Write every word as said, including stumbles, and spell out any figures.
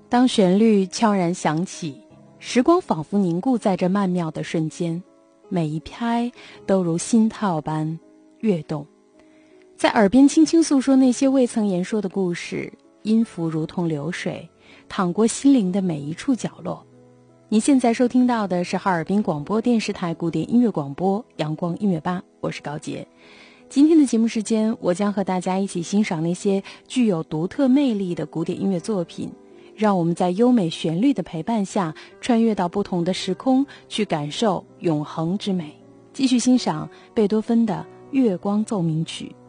当旋律悄然响起，时光仿佛凝固在这曼妙的瞬间，每一拍都如心跳般跃动，在耳边轻轻诉说那些未曾言说的故事，音符如同流水，淌过心灵的每一处角落。您现在收听到的是哈尔滨广播电视台古典音乐广播阳光音乐吧，我是高洁。今天的节目时间，我将和大家一起欣赏那些具有独特魅力的古典音乐作品，让我们在优美旋律的陪伴下，穿越到不同的时空，去感受永恒之美。继续欣赏贝多芬的《月光奏鸣曲》。